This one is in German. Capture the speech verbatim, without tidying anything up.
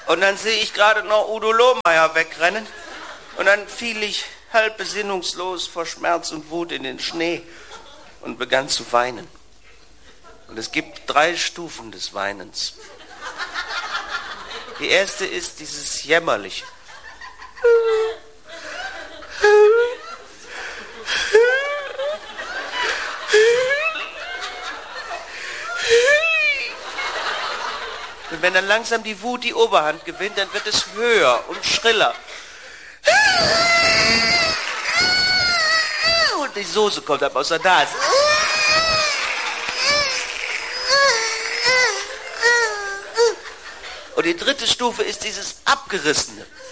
Und dann sehe ich gerade noch Udo Lohmeier wegrennen. Und dann fiel ich halb besinnungslos vor Schmerz und Wut in den Schnee und begann zu weinen. Und es gibt drei Stufen des Weinens. Die erste ist dieses Jämmerliche. Und wenn dann langsam die Wut die Oberhand gewinnt, dann wird es höher und schriller. Und die Soße kommt ab aus der Nase. Und die dritte Stufe ist dieses Abgerissene.